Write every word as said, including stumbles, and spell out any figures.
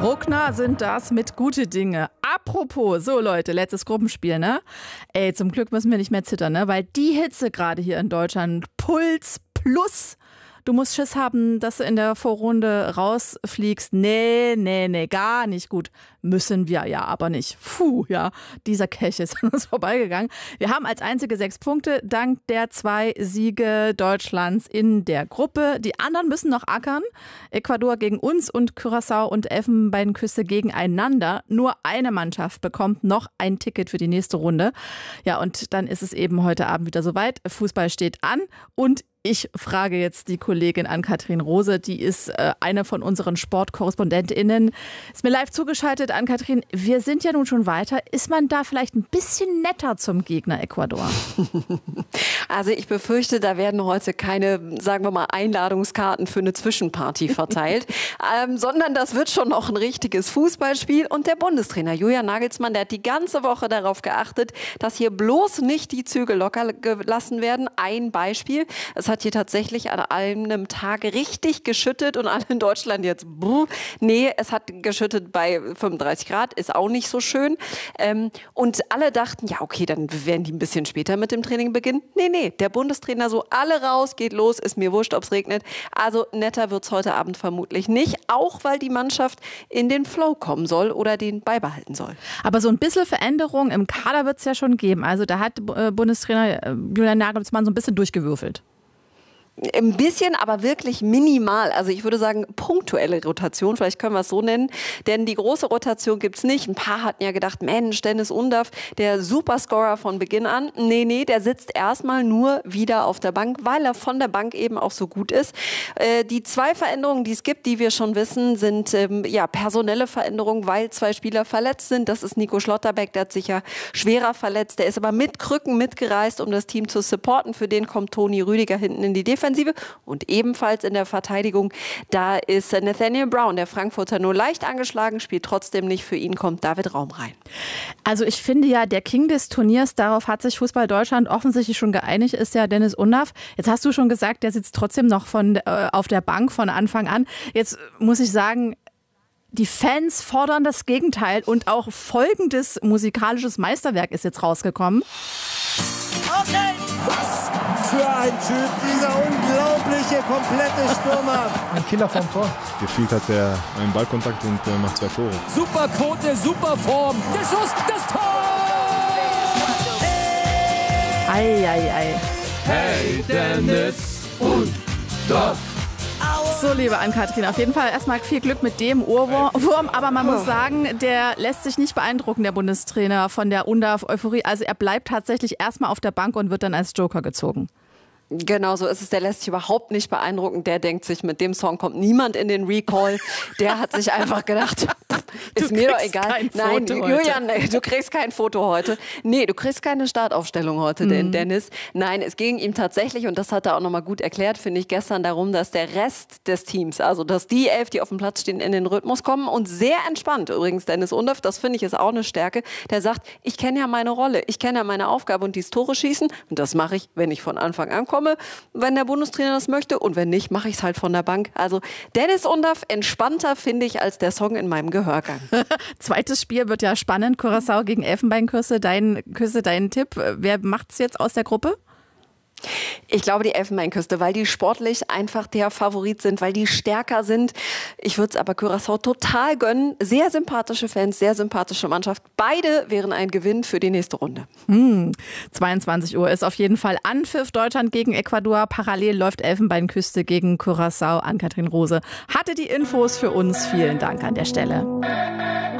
Bruckner sind das mit gute Dinge. Apropos, so Leute, letztes Gruppenspiel, ne? Ey, zum Glück müssen wir nicht mehr zittern, ne? Weil die Hitze gerade hier in Deutschland, Puls plus. Du musst Schiss haben, dass du in der Vorrunde rausfliegst. Nee, nee, nee, gar nicht gut. Müssen wir ja, aber nicht. Puh, ja, dieser Kelch ist an uns vorbeigegangen. Wir haben als einzige sechs Punkte dank der zwei Siege Deutschlands in der Gruppe. Die anderen müssen noch ackern. Ecuador gegen uns und Curaçao und Elfenbeinküste gegeneinander. Nur eine Mannschaft bekommt noch ein Ticket für die nächste Runde. Ja, und dann ist es eben heute Abend wieder soweit. Fußball steht an und ich frage jetzt die Kollegin Ann-Kathrin Rose, die ist äh, eine von unseren SportkorrespondentInnen. Ist mir live zugeschaltet. Ann-Kathrin, wir sind ja nun schon weiter. Ist man da vielleicht ein bisschen netter zum Gegner Ecuador? Also ich befürchte, da werden heute keine, sagen wir mal, Einladungskarten für eine Zwischenparty verteilt, ähm, sondern das wird schon noch ein richtiges Fußballspiel. Und der Bundestrainer Julian Nagelsmann, der hat die ganze Woche darauf geachtet, dass hier bloß nicht die Züge locker gelassen werden. Ein Beispiel, es hat hier tatsächlich an einem Tag richtig geschüttet und alle in Deutschland jetzt, buh, nee, es hat geschüttet bei fünfunddreißig Grad, ist auch nicht so schön. Ähm, und alle dachten, ja okay, dann werden die ein bisschen später mit dem Training beginnen. Nee, nee, der Bundestrainer so, alle raus, geht los, ist mir wurscht, ob es regnet. Also netter wird es heute Abend vermutlich nicht, auch weil die Mannschaft in den Flow kommen soll oder den beibehalten soll. Aber so ein bisschen Veränderung im Kader wird es ja schon geben. Also da hat äh, Bundestrainer äh, Julian Nagelsmann so ein bisschen durchgewürfelt. Ein bisschen, aber wirklich minimal. Also ich würde sagen, punktuelle Rotation, vielleicht können wir es so nennen. Denn die große Rotation gibt's nicht. Ein paar hatten ja gedacht, Mensch, Dennis Undaff, der Superscorer von Beginn an. Nee, nee, der sitzt erstmal nur wieder auf der Bank, weil er von der Bank eben auch so gut ist. Äh, die zwei Veränderungen, die es gibt, die wir schon wissen, sind ähm, ja personelle Veränderungen, weil zwei Spieler verletzt sind. Das ist Nico Schlotterbeck, der hat sich ja schwerer verletzt. Der ist aber mit Krücken mitgereist, um das Team zu supporten. Für den kommt Toni Rüdiger hinten in die Defensive. Und ebenfalls in der Verteidigung, da ist Nathaniel Brown, der Frankfurter, nur leicht angeschlagen, spielt trotzdem nicht. Für ihn kommt David Raum rein. Also ich finde ja, der King des Turniers, darauf hat sich Fußball Deutschland offensichtlich schon geeinigt, ist ja Dennis Undaff. Jetzt hast du schon gesagt, der sitzt trotzdem noch von, äh, auf der Bank von Anfang an. Jetzt muss ich sagen, die Fans fordern das Gegenteil und auch folgendes musikalisches Meisterwerk ist jetzt rausgekommen. Okay. Was für ein Typ, dieser unglaubliche, komplette Stürmer. Ein Killer vom Tor. Gefühlt hat er einen Ballkontakt und äh, macht zwei Tore. Super Quote, super Form. Der Schuss, das Tor! Ei, ei, ei. Hey Dennis Undaff. So, liebe Ann-Kathrin, auf jeden Fall erstmal viel Glück mit dem Ohrwurm. Aber man muss sagen, der lässt sich nicht beeindrucken, der Bundestrainer, von der Undaff-Euphorie. Also er bleibt tatsächlich erstmal auf der Bank und wird dann als Joker gezogen. Genau so ist es. Der lässt sich überhaupt nicht beeindrucken. Der denkt sich, mit dem Song kommt niemand in den Recall. Der hat sich einfach gedacht, ist mir doch egal. Nein, Julian, du kriegst kein Foto heute. Nee, du kriegst keine Startaufstellung heute, mhm. Dennis. Nein, es ging ihm tatsächlich, und das hat er auch nochmal gut erklärt, finde ich, gestern darum, dass der Rest des Teams, also dass die elf, die auf dem Platz stehen, in den Rhythmus kommen und sehr entspannt. Übrigens, Dennis Undaff, das finde ich ist auch eine Stärke, der sagt, ich kenne ja meine Rolle, ich kenne ja meine Aufgabe und dieses Tore schießen und das mache ich, wenn ich von Anfang an komme. Wenn der Bundestrainer das möchte und wenn nicht, mache ich es halt von der Bank. Also Dennis Undaff entspannter, finde ich, als der Song in meinem Gehörgang. Zweites Spiel wird ja spannend. Curaçao gegen Elfenbeinküste. Dein, Küste, dein Tipp. Wer macht es jetzt aus der Gruppe? Ich glaube, die Elfenbeinküste, weil die sportlich einfach der Favorit sind, weil die stärker sind. Ich würde es aber Curaçao total gönnen. Sehr sympathische Fans, sehr sympathische Mannschaft. Beide wären ein Gewinn für die nächste Runde. Hm. zweiundzwanzig Uhr ist auf jeden Fall Anpfiff. Deutschland gegen Ecuador. Parallel läuft Elfenbeinküste gegen Curaçao. Ann-Kathrin Rose hatte die Infos für uns. Vielen Dank an der Stelle.